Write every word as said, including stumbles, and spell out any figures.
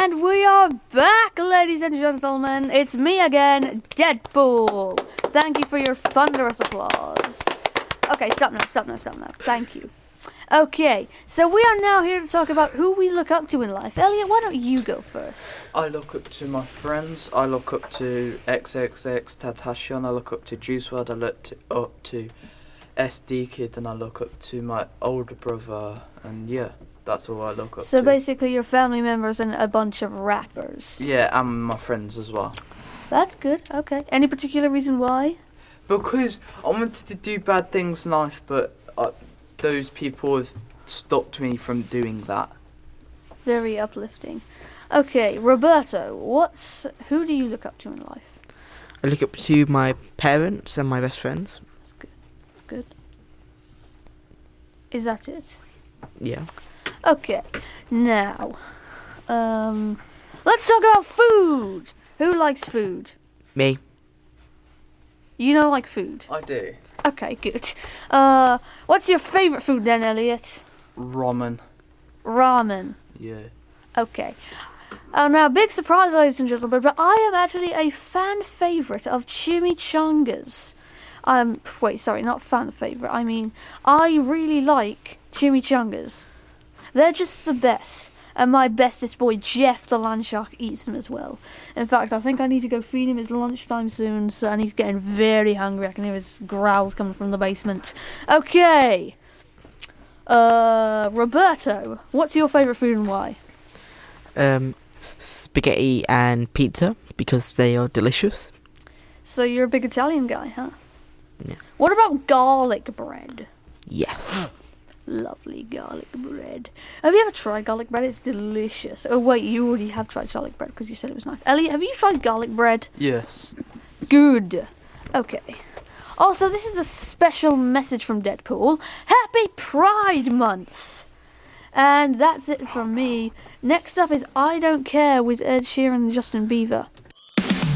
And we are back, ladies and gentlemen. It's me again, Deadpool. Thank you for your thunderous applause. Okay, stop now, stop now, stop now. Thank you. Okay, so we are now here to talk about who we look up to in life. Elliot, why don't you go first? I look up to my friends. I look up to triple X Tentacion. I look up to Juice world. I look to, up to S D Kid, and I look up to my older brother. And yeah, that's all I look up so to. So basically your family members and a bunch of rappers. Yeah, and my friends as well. That's good, okay. Any particular reason why? Because I wanted to do bad things in life, but I, those people have stopped me from doing that. Very uplifting. Okay, Roberto, what's who do you look up to in life? I look up to my parents and my best friends. That's good. Good. Is that it? Yeah. Okay, now, um, let's talk about food. Who likes food? Me. You don't like food? I do. Okay, good. Uh, what's your favourite food then, Elliot? Ramen. Ramen. Yeah. Okay. Oh, now, big surprise, ladies and gentlemen, but I am actually a fan favourite of chimichangas. Um, wait, sorry, not fan favourite. I mean, I really like chimichangas. They're just the best. And my bestest boy, Jeff the Land Shark, eats them as well. In fact, I think I need to go feed him his lunchtime soon, so, and he's getting very hungry. I can hear his growls coming from the basement. Okay. Uh, Roberto, what's your favourite food and why? Um, spaghetti and pizza, because they are delicious. So you're a big Italian guy, huh? Yeah. What about garlic bread? Yes. Lovely garlic bread. Have you ever tried garlic bread? It's delicious. Oh, wait, you already have tried garlic bread because you said it was nice. Elliot, have you tried garlic bread? Yes. Good. Okay. Also, this is a special message from Deadpool. Happy Pride Month! And that's it from me. Next up is I Don't Care with Ed Sheeran and Justin Bieber.